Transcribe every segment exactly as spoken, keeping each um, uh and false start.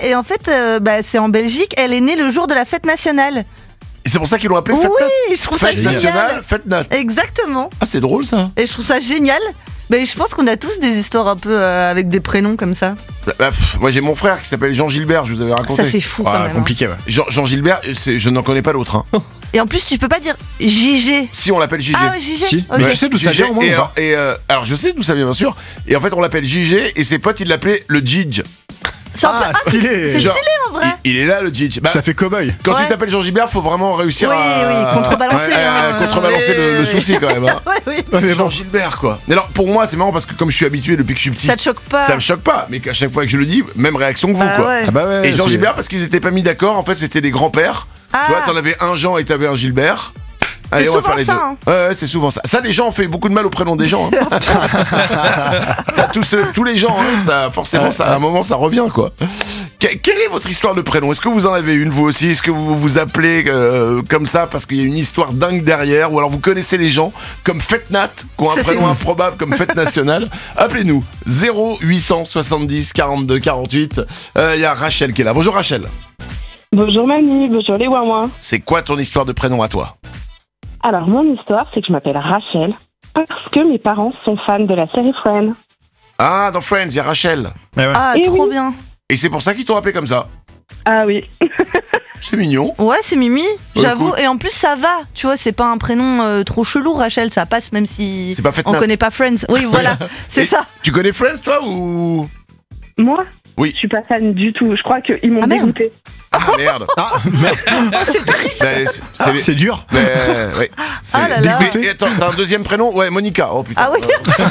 et en fait, euh, bah, c'est en Belgique. Elle est née le jour de la fête nationale. Et c'est pour ça qu'ils l'ont appelée Fête Oui, Nat. je trouve ça Fête génial. nationale, Fête Nat. Exactement. Ah, c'est drôle ça. Et je trouve ça génial. Mais je pense qu'on a tous des histoires un peu euh, avec des prénoms comme ça. Bah, bah, pff, moi j'ai mon frère qui s'appelle Jean Gilbert, je vous avais raconté. Ça c'est fou quand Ah, même. hein. compliqué, ouais. Jean, Jean Gilbert, c'est, je n'en connais pas d'autre. Hein. Et en plus, tu peux pas dire J G. Si on l'appelle J G. Ah ouais, J G. Si. Ok. Mais tu sais d'où ça J G, vient au moins et ou alors, pas et, euh, alors je sais d'où ça vient bien sûr. Et en fait on l'appelle J G et ses potes ils l'appelaient le Jidge. C'est un peu- Ah, ah, mais stylé. c'est Genre, stylé en vrai. Il, il est là le Jidge. Bah, Ça fait cow-boy. quand Ouais. tu t'appelles Jean Gilbert, faut vraiment réussir Oui, à oui, contrebalancer, Ouais, hein. à contrebalancer Oui, le, le oui. souci quand même. Hein. Ouais, oui. Ouais, mais Jean bon. Gilbert quoi. Mais alors pour moi c'est marrant parce que comme je suis habitué depuis que je suis petit, Ça te choque pas. ça me choque pas. Mais qu'à chaque fois que je le dis, même réaction que vous Bah quoi. ouais. Ah bah ouais. Et Jean c'est- Gilbert parce qu'ils étaient pas mis d'accord. En fait c'était des grands-pères. Ah. Tu vois, t'en avais un Jean et t'avais un Gilbert. Allez, C'est on va souvent faire les ça, deux. hein. Ouais, ouais, c'est souvent ça. Ça, les gens ont fait beaucoup de mal au prénom des gens. Hein. ça, tous, ceux- tous les gens, hein, ça, forcément, ça, à un moment, ça revient, quoi. Que- quelle est votre histoire de prénom ? Est-ce que vous en avez une, vous aussi ? Est-ce que vous vous appelez euh, comme ça parce qu'il y a une histoire dingue derrière ? Ou alors vous connaissez les gens comme Fête Nat, qui ont un Ça, prénom c'est ouf. improbable comme Fête Nationale ? Appelez-nous zéro huit cent soixante-dix quarante-deux quarante-huit. Il y a Rachel qui est là. Bonjour Rachel. Bonjour Manu, bonjour les Ouin-Ouin. C'est quoi ton histoire de prénom à toi ? Alors mon histoire, c'est que je m'appelle Rachel parce que mes parents sont fans de la série Friends. Ah, dans Friends, il y a Rachel. Ouais, ouais. Ah, Eh trop oui. bien. Et c'est pour ça qu'ils t'ont appelé comme ça. Ah oui. C'est mignon. Ouais, c'est Mimi, Bah, j'avoue. écoute. Et en plus, ça va. Tu vois, c'est pas un prénom euh, trop chelou, Rachel. Ça passe même si C'est pas Fête on Nat. connaît pas Friends. Oui, voilà, c'est Et ça. Tu connais Friends, toi, ou... Moi, Oui. je suis pas fan du tout. Je crois qu'ils m'ont Ah, merde. dégoûté. Ah, merde. Ah, merde. Ben, c'est, c'est les- C'est dur. ben, ouais. C'est- Ah là là. Dégoûté. Et attends, t'as un deuxième prénom ? Ouais, Monica. Oh putain. Ah oui.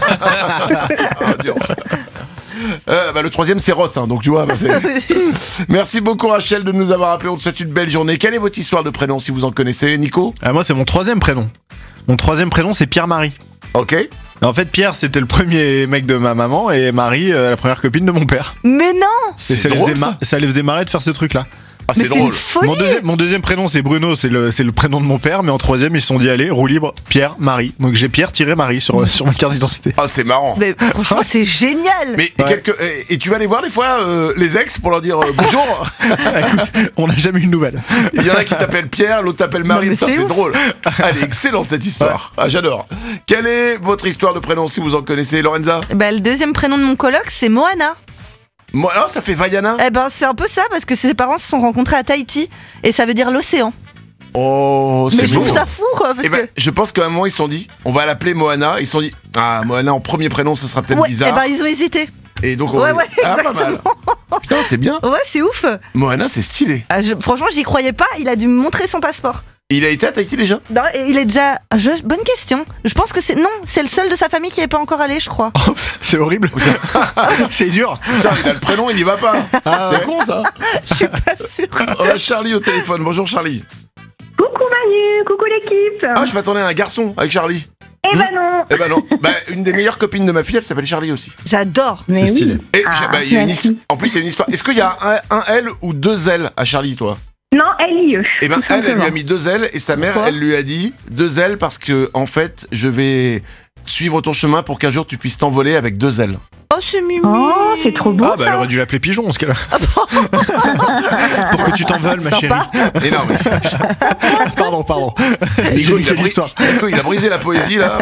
Ah, dur. Euh, bah, le troisième, c'est Ross, hein, donc tu vois. Bah, c'est... Merci beaucoup, Rachel, de nous avoir appelé. On te souhaite une belle journée. Quelle est votre histoire de prénom, si vous en connaissez, Nico ? Ah, moi, c'est mon troisième prénom. Mon troisième prénom, c'est Pierre-Marie. Ok. En fait, Pierre, c'était le premier mec de ma maman et Marie, euh, la première copine de mon père. Mais non. Et C'est ça, les drôle, faisait ça. mar- ça les faisait marrer de faire ce truc-là. Ah, Mais c'est c'est une drôle. folie. Mon deuxième, mon deuxième prénom, c'est Bruno, c'est le, c'est le prénom de mon père, mais en troisième, ils se sont dit, allez, roue libre, Pierre, Marie. Donc j'ai Pierre-Marie sur, sur ma carte d'identité. Ah, c'est marrant. Mais franchement, c'est génial. Mais et, Ouais. quelques- et, et tu vas aller voir des fois euh, les ex pour leur dire euh, bonjour. Écoute, on n'a jamais eu de nouvelles. Il y en a qui t'appellent Pierre, l'autre t'appelle Marie. Non, mais Putain, c'est c'est ouf. drôle. Elle est excellente cette histoire. Ah, j'adore. Quelle est votre histoire de prénom si vous en connaissez, Lorenza ? Bah, le deuxième prénom de mon coloc, c'est Moana. Moi, alors ça fait Vaiana. Eh ben, c'est un peu ça parce que ses parents se sont rencontrés à Tahiti et ça veut dire l'océan. Oh, c'est Mais je beau. trouve ça fou, quoi, parce Eh ben, que. je pense qu'à un moment ils se sont dit, on va l'appeler Moana. Ils se sont dit, ah Moana en premier prénom, ce sera peut-être Ouais, eh bizarre. ben, ils ont hésité. Et donc on Ouais, va- ouais, ah, pas mal. Putain, c'est bien. Ouais, c'est ouf. Moana, c'est stylé. Ah, je- franchement, j'y croyais pas. Il a dû me montrer son passeport. Il a été à Tahiti déjà ? Non, et il est déjà. je- Bonne question. Je pense que c'est. Non, c'est le seul de sa famille qui n'est pas encore allé, je crois. C'est horrible. C'est dur. Putain, il a le prénom, il y va pas. Ah, c'est ouais. con ça. Je suis pas sûre. On a Charlie au téléphone. Bonjour Charlie. Coucou Manu, coucou l'équipe. Ah, je m'attendais à un garçon avec Charlie. Eh ben non. Eh ben non. Bah, une des meilleures copines de ma fille, elle s'appelle Charlie aussi. J'adore. Mais C'est stylé. oui. Et Ah, j'ai- bah, il y a une merci. histoire. En plus, il y a une histoire. Est-ce qu'il y a un, un L ou deux L à Charlie, toi ? Non, L I E. Eh ben, tout elle, elle lui simplement. a mis deux L et sa mère, Pourquoi elle lui a dit deux L parce que, en fait, je vais suivre ton chemin pour qu'un jour tu puisses t'envoler avec deux L. Oh, c'est Mimi. Oh, c'est trop beau. Ah, bah elle aurait dû l'appeler Pigeon, en ce cas-là. Pour que tu t'envoles, ma chérie. Sympa. Et non, mais Pardon, pardon. J'ai Nico, il niqué a, bri- l'histoire. Nico, il a brisé la poésie, là.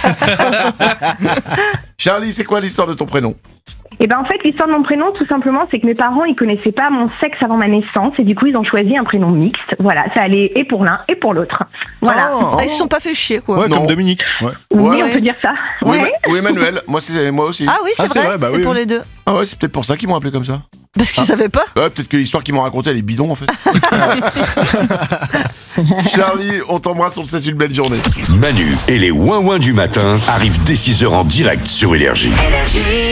Charlie, c'est quoi l'histoire de ton prénom ? Et ben en fait, l'histoire de mon prénom, tout simplement, c'est que mes parents, ils connaissaient pas mon sexe avant ma naissance et du coup, ils ont choisi un prénom mixte. Voilà, ça allait et pour l'un et pour l'autre. Voilà. Oh. Ah, ils se sont pas fait chier, quoi. Ouais, Non. comme Dominique. Ouais. Oui, Ouais. on peut dire ça. Ou, Ouais. Emma- ou Emmanuel. Moi, c'est moi aussi. Ah oui, c'est Ah, c'est vrai. vrai, bah c'est oui, pour oui. les deux. Ah ouais, c'est peut-être pour ça qu'ils m'ont appelé comme ça. Parce qu'ils savaient pas. Ouais, peut-être que l'histoire qu'ils m'ont racontée, elle est bidon, en fait. Charlie, on t'embrasse, on te souhaite une belle journée. Manu et les Ouin-Ouin du matin arrivent dès six heures en direct sur Énergie.